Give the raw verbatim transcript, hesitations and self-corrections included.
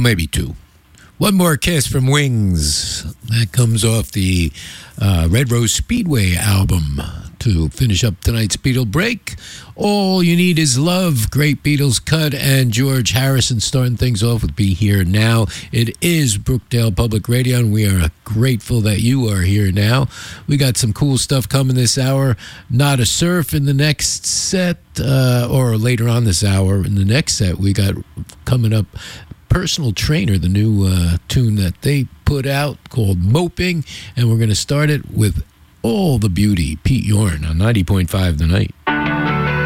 maybe two. One more kiss from Wings. That comes off the uh, Red Rose Speedway album to finish up tonight's Beatle break. All You Need Is Love, great Beatles cut, and George Harrison starting things off with Be Here Now. It is Brookdale Public Radio, and we are grateful that you are here now. We got some cool stuff coming this hour. Not a Surf in the next set, uh, or later on this hour in the next set. We got coming up Personal Trainer, the new uh, tune that they put out called Moping, and we're going to start it with All the Beauty, Pete Yorn on ninety point five The Night.